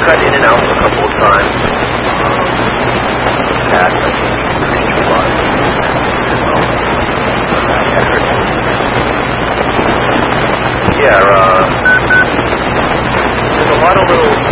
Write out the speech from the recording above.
cut in and out a couple of times. That I think a lot. Yeah, there's a lot of little